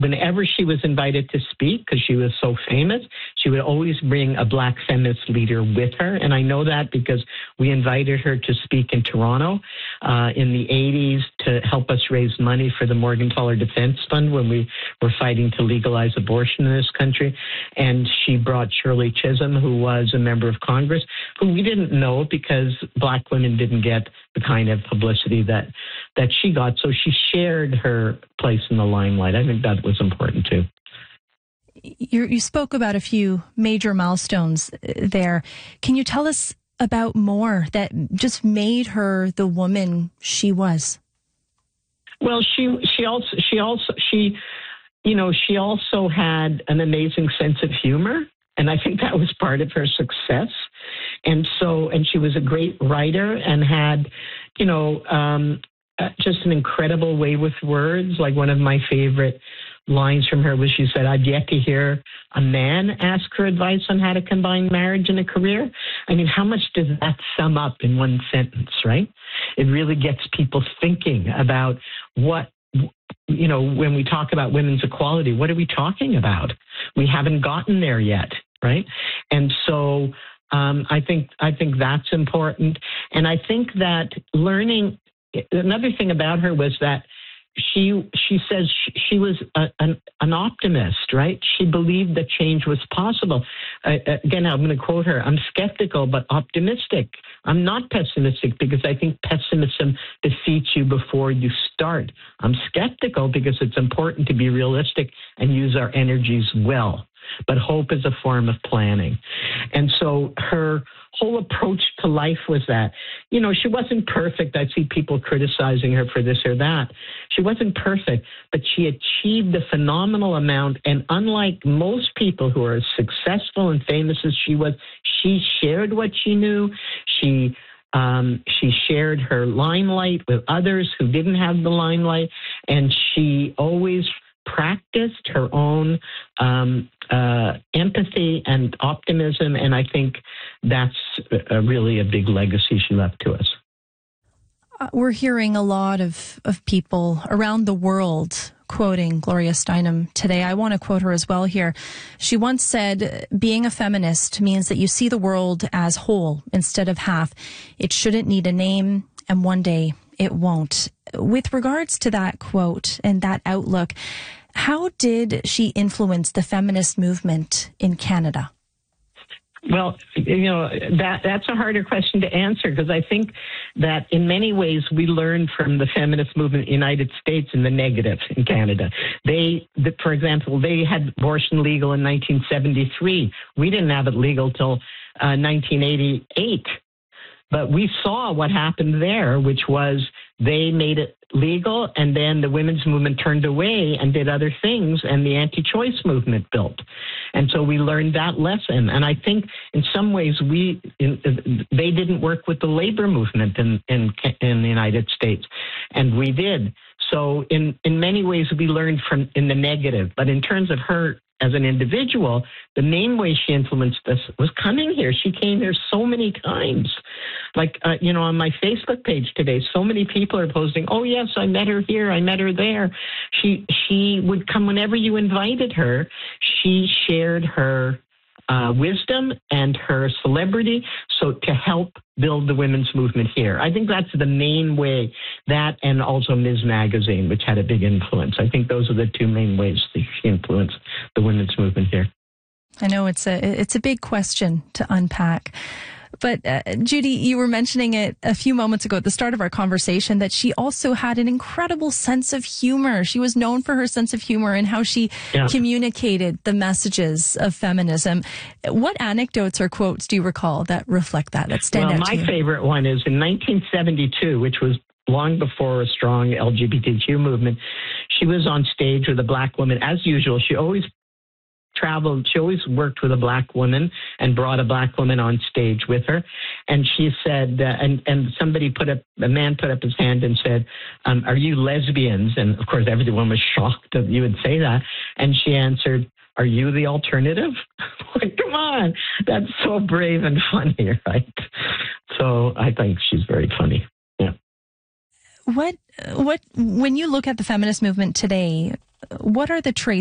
whenever she was invited to speak, because she was so famous, she would always bring a Black feminist leader with her. And I know that because we invited her to speak in Toronto in the 80s to help us raise money for the Morgentaler Defense Fund when we were fighting to legalize abortion in this country. And she brought Shirley Chisholm, who was a member of Congress, who we didn't know because Black women didn't get the kind of publicity that she got. So she shared her place in the limelight. I think that was important too. You spoke about a few major milestones there. Can you tell us about more that just made her the woman she was? Well, she also had an amazing sense of humor, and I think that was part of her success. And she was a great writer and had, just an incredible way with words. Like one of my favorite lines from her was she said, "I've yet to hear a man ask her advice on how to combine marriage and a career." I mean, how much does that sum up in one sentence, right? It really gets people thinking about when we talk about women's equality, what are we talking about? We haven't gotten there yet, right? And so I think that's important. And I think that another thing about her was that she says she was an optimist, right? She believed that change was possible. Again, I'm going to quote her, "I'm skeptical but optimistic. I'm not pessimistic because I think pessimism defeats you before you start. I'm skeptical because it's important to be realistic and use our energies well. But hope is a form of planning." And so her whole approach to life was that, she wasn't perfect. I see people criticizing her for this or that. She wasn't perfect, but she achieved a phenomenal amount. And unlike most people who are as successful and famous as she was, she shared what she knew. She shared her limelight with others who didn't have the limelight, and she always practiced her own empathy and optimism, and I think that's really a big legacy she left to us. We're hearing a lot of people around the world quoting Gloria Steinem today. I want to quote her as well here. She once said, "Being a feminist means that you see the world as whole instead of half. It shouldn't need a name, and one day it won't." With regards to that quote and that outlook, how did she influence the feminist movement in Canada? Well, that's a harder question to answer because I think that in many ways we learned from the feminist movement in the United States in the negative in Canada. For example, they had abortion legal in 1973. We didn't have it legal till 1988. But we saw what happened there, which was they made it legal, and then the women's movement turned away and did other things, and the anti-choice movement built. And so we learned that lesson. And I think in some ways they didn't work with the labor movement in the United States, and we did. So in many ways we learned from in the negative. But in terms of her as an individual, the main way she influenced us was coming here. She came here so many times. Like, on my Facebook page today, so many people are posting, "Oh, yes, I met her here. I met her there." She would come whenever you invited her. She shared her wisdom and her celebrity to help build the women's movement here. I think that's the main way, that and also Ms. Magazine, which had a big influence. I think those are the two main ways that she influenced the women's movement here. I know it's a big question to unpack. But Judy, you were mentioning it a few moments ago at the start of our conversation that she also had an incredible sense of humor. She was known for her sense of humor and how she communicated the messages of feminism. What anecdotes or quotes do you recall that reflect that stand out to you? My favorite one is in 1972, which was long before a strong LGBTQ movement. She was on stage with a Black woman. As usual, she always traveled. She always worked with a Black woman and brought a Black woman on stage with her. And she said, and a man put up his hand and said, "Are you lesbians?" And of course, everyone was shocked that you would say that. And she answered, "Are you the alternative?" Like, come on, that's so brave and funny, right? So I think she's very funny. Yeah. What when you look at the feminist movement today, what are the traits